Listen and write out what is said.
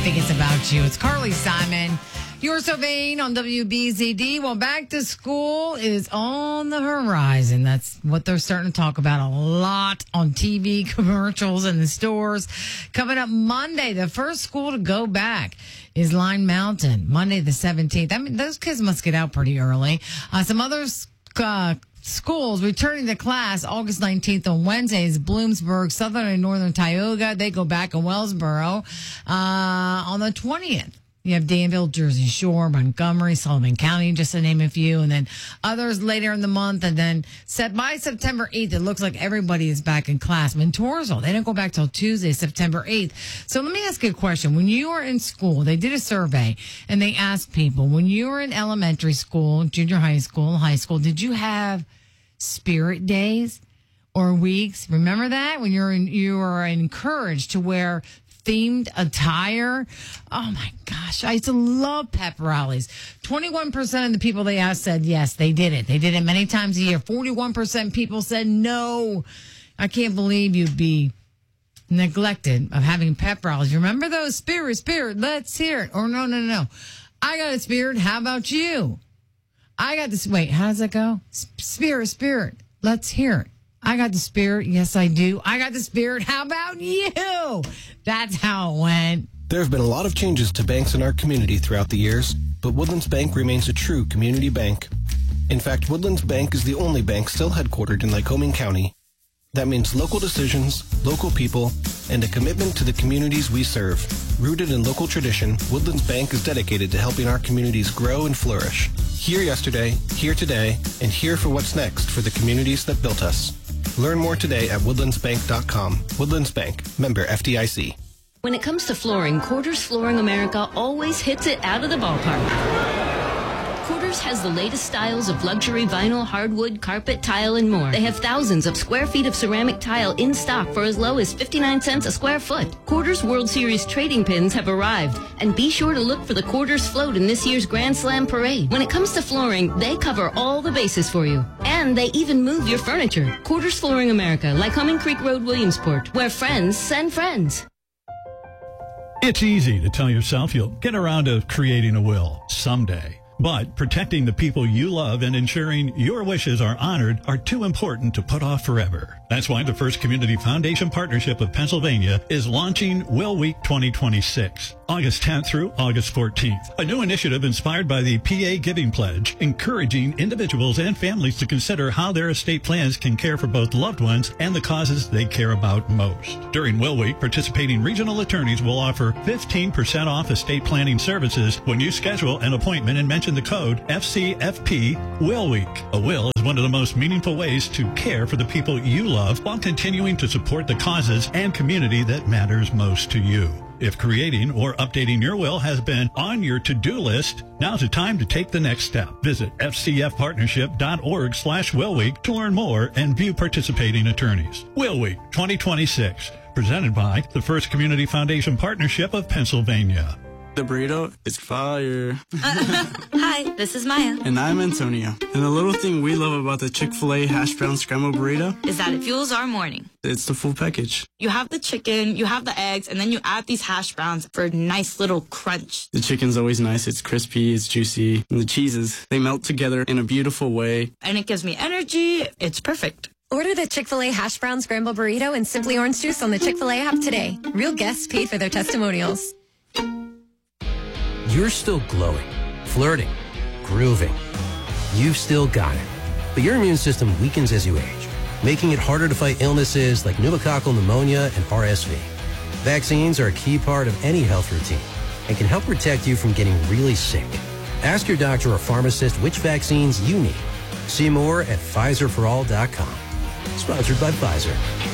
think it's about you. It's Carly Simon. You're so vain on WBZD. Well, back to school is on the horizon. That's what they're starting to talk about a lot on TV, commercials, and the stores. Coming up Monday, the first school to go back is Line Mountain, Monday the 17th. I mean, those kids must get out pretty early. Some other schools returning to class August 19th on Wednesday is Bloomsburg, Southern and Northern Tioga. They go back in Wellsboro on the 20th. You have Danville, Jersey Shore, Montgomery, Sullivan County, just to name a few, and then others later in the month. And then by September 8th, it looks like everybody is back in class. Mentorsville, they don't go back till Tuesday, September 8th. So let me ask you a question. When you were in school, they did a survey, and they asked people, when you were in elementary school, junior high school, did you have spirit days or weeks? Remember that? When you were encouraged to wear themed attire. Oh my gosh. I used to love pep rallies. 21% of the people they asked said yes, they did it. They did it many times a year. 41% people said no. I can't believe you'd be neglected of having pep rallies. Remember those? Spirit, let's hear it. Or no. I got a spirit. How about you? I got this. Wait, how does it go? Spirit, let's hear it. I got the spirit. Yes, I do. I got the spirit. How about you? That's how it went. There have been a lot of changes to banks in our community throughout the years, but Woodlands Bank remains a true community bank. In fact, Woodlands Bank is the only bank still headquartered in Lycoming County. That means local decisions, local people, and a commitment to the communities we serve. Rooted in local tradition, Woodlands Bank is dedicated to helping our communities grow and flourish. Here yesterday, here today, and here for what's next for the communities that built us. Learn more today at woodlandsbank.com. Woodlands Bank, member FDIC. When it comes to flooring, Quarters Flooring America always hits it out of the ballpark. Quarters has the latest styles of luxury vinyl, hardwood, carpet, tile, and more. They have thousands of square feet of ceramic tile in stock for as low as 59 cents a square foot. Quarters World Series trading pins have arrived, and be sure to look for the Quarters float in this year's Grand Slam parade. When it comes to flooring, they cover all the bases for you, and they even move your furniture. Quarters Flooring America, Lycoming Creek Road, Williamsport, where friends send friends. It's easy to tell yourself you'll get around to creating a will someday. But protecting the people you love and ensuring your wishes are honored are too important to put off forever. That's why the First Community Foundation Partnership of Pennsylvania is launching Will Week 2026, August 10th through August 14th. A new initiative inspired by the PA Giving Pledge, encouraging individuals and families to consider how their estate plans can care for both loved ones and the causes they care about most. During Will Week, participating regional attorneys will offer 15% off estate planning services when you schedule an appointment and mention the code FCFP Will Week. A will is one of the most meaningful ways to care for the people you love while continuing to support the causes and community that matters most to you. If creating or updating your will has been on your to-do list, now's the time to take the next step. Visit fcfpartnership.org/Will Week to learn more and view participating attorneys. Will Week 2026, presented by the First Community Foundation Partnership of Pennsylvania. The burrito is fire. Hi, this is Maya. And I'm Antonio. And the little thing we love about the Chick-fil-A hash brown scrambled burrito is that it fuels our morning. It's the full package. You have the chicken, you have the eggs, and then you add these hash browns for a nice little crunch. The chicken's always nice. It's crispy, it's juicy. And the cheeses, they melt together in a beautiful way. And it gives me energy. It's perfect. Order the Chick-fil-A hash brown scrambled burrito and Simply Orange Juice on the Chick-fil-A app today. Real guests paid for their testimonials. You're still glowing, flirting, grooving. You've still got it. But your immune system weakens as you age, making it harder to fight illnesses like pneumococcal pneumonia and RSV. Vaccines are a key part of any health routine and can help protect you from getting really sick. Ask your doctor or pharmacist which vaccines you need. See more at PfizerForAll.com. Sponsored by Pfizer.